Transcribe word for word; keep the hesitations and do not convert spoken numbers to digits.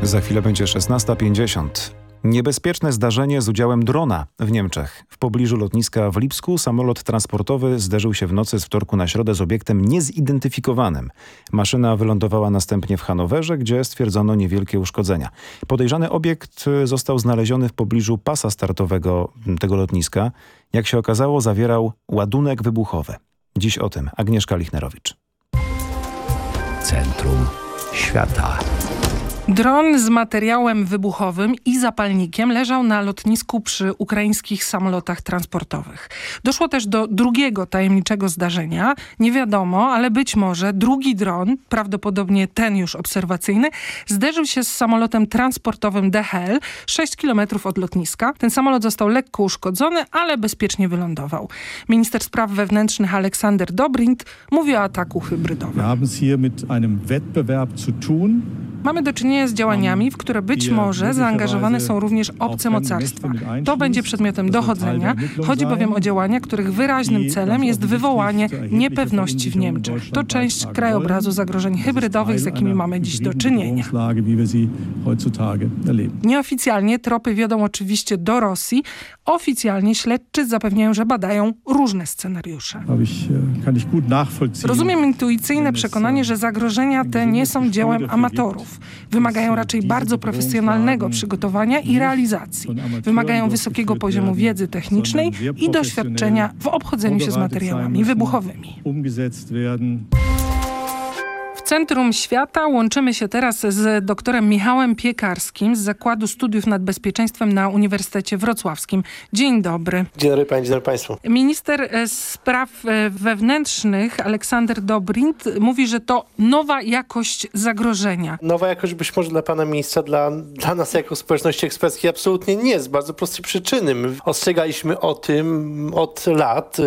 Za chwilę będzie szesnasta pięćdziesiąt. Niebezpieczne zdarzenie z udziałem drona w Niemczech. W pobliżu lotniska w Lipsku samolot transportowy zderzył się w nocy z wtorku na środę z obiektem niezidentyfikowanym. Maszyna wylądowała następnie w Hanowerze, gdzie stwierdzono niewielkie uszkodzenia. Podejrzany obiekt został znaleziony w pobliżu pasa startowego tego lotniska. Jak się okazało, zawierał ładunek wybuchowy. Dziś o tym Agnieszka Lichnerowicz. Centrum świata. Dron z materiałem wybuchowym i zapalnikiem leżał na lotnisku przy ukraińskich samolotach transportowych. Doszło też do drugiego tajemniczego zdarzenia. Nie wiadomo, ale być może drugi dron, prawdopodobnie ten już obserwacyjny, zderzył się z samolotem transportowym D H L sześć kilometrów od lotniska. Ten samolot został lekko uszkodzony, ale bezpiecznie wylądował. Minister spraw wewnętrznych Aleksander Dobrindt mówi o ataku hybrydowym. Wir haben es hier mit einem Wettbewerb zu tun. Mamy do czynienia z działaniami, w które być może zaangażowane są również obce mocarstwa. To będzie przedmiotem dochodzenia. Chodzi bowiem o działania, których wyraźnym celem jest wywołanie niepewności w Niemczech. To część krajobrazu zagrożeń hybrydowych, z jakimi mamy dziś do czynienia. Nieoficjalnie tropy wiodą oczywiście do Rosji. Oficjalnie śledczy zapewniają, że badają różne scenariusze. Rozumiem intuicyjne przekonanie, że zagrożenia te nie są dziełem amatorów. Wymagają raczej bardzo profesjonalnego przygotowania i realizacji. Wymagają wysokiego poziomu wiedzy technicznej i doświadczenia w obchodzeniu się z materiałami wybuchowymi. W centrum świata łączymy się teraz z doktorem Michałem Piekarskim z Zakładu Studiów nad Bezpieczeństwem na Uniwersytecie Wrocławskim. Dzień dobry. Dzień dobry Pani, dzień dobry Państwu. Minister spraw wewnętrznych Aleksander Dobrindt mówi, że to nowa jakość zagrożenia. Nowa jakość być może dla Pana Ministra, dla, dla nas jako społeczności eksperckiej absolutnie nie, z bardzo prostej przyczyny. My ostrzegaliśmy o tym od lat.